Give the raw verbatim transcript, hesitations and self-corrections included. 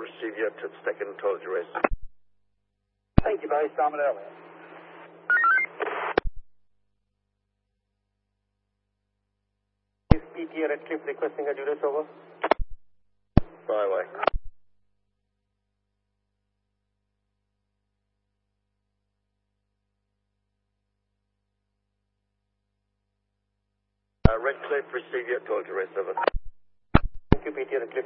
receive you to the second total duress. Thank you, base. Summit earlier. P T A Redcliffe requesting a duress over. Fly away. Uh, Redcliffe, receive you total duress over. Thank you, P T A Redcliffe.